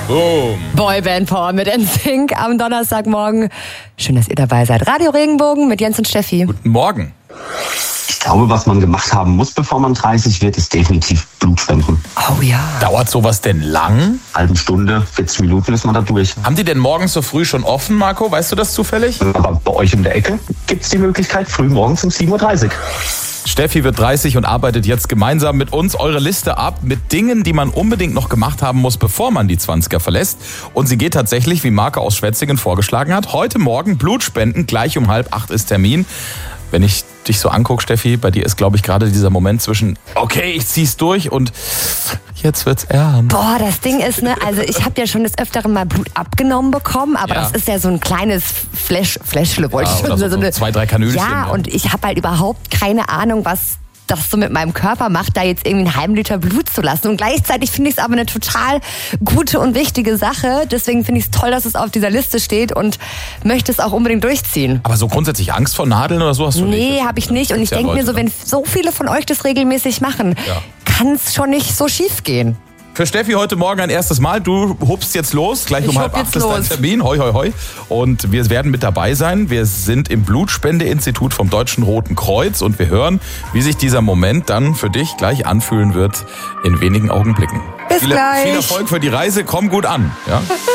Boom. Boyband Power mit NSYNC am Donnerstagmorgen. Schön, dass ihr dabei seid. Radio Regenbogen mit Jens und Steffi. Guten Morgen. Ich glaube, was man gemacht haben muss, bevor man 30 wird, ist definitiv Blutspenden. Oh ja. Dauert sowas denn lang? Halbe Stunde, 40 Minuten ist man da durch. Haben die denn morgens so früh schon offen, Marco? Weißt du das zufällig? Aber bei euch um der Ecke gibt es die Möglichkeit, früh morgens um 7.30 Uhr. Steffi wird 30 und arbeitet jetzt gemeinsam mit uns eure Liste ab mit Dingen, die man unbedingt noch gemacht haben muss, bevor man die 20er verlässt. Und sie geht tatsächlich, wie Marco aus Schwetzingen vorgeschlagen hat, heute Morgen Blutspenden, gleich um 7:30 ist Termin. Wenn ich dich so angucke, Steffi, bei dir ist, glaube ich, gerade dieser Moment zwischen, okay, ich zieh's durch und jetzt wird's ernst. Boah, das Ding ist, ne, also ich habe ja schon des Öfteren mal Blut abgenommen bekommen, aber Ja. das ist ja so ein kleines Fläschle, wollte ich schon oder so eine- 2-3 Kanülchen. Ja, und ich habe halt überhaupt keine Ahnung, was das so mit meinem Körper macht, da jetzt irgendwie einen halben Liter Blut zu lassen. Und gleichzeitig finde ich es aber eine total gute und wichtige Sache. Deswegen finde ich es toll, dass es auf dieser Liste steht und möchte es auch unbedingt durchziehen. Aber so grundsätzlich Angst vor Nadeln oder so hast du nicht? Nee, habe ich nicht. Und ich Ja, denke mir Leute, so, wenn so viele von euch das regelmäßig machen, Ja. kann es schon nicht so schief gehen. Für Steffi heute Morgen ein erstes Mal. Du hupst jetzt los. Gleich um Ich 7:30 hup ist dein jetzt los. Termin. Hoi, hoi, hoi. Und wir werden mit dabei sein. Wir sind im Blutspendeinstitut vom Deutschen Roten Kreuz und wir hören, wie sich dieser Moment dann für dich gleich anfühlen wird in wenigen Augenblicken. Bis gleich. Viel Erfolg für die Reise. Komm gut an. Ja?